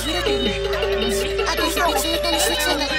広くあと一人中間集中が